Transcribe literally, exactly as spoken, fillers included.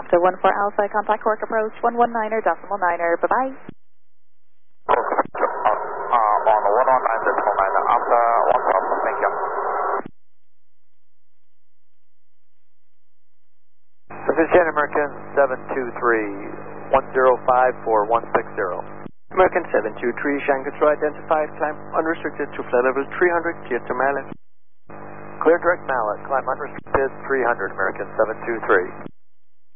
Delta one four Alpha, contact Cork approach one one niner decimal niner. Bye-bye. Um, on the one one nine decimal niner, Alpha one Papa, thank you. This is Jan American seven two three, one zero five four one six zero. American seven two three, Shanghai Control identified, climb unrestricted to flight level three hundred, clear to Mallet. Clear direct Mallet, climb unrestricted three hundred, American seven two three.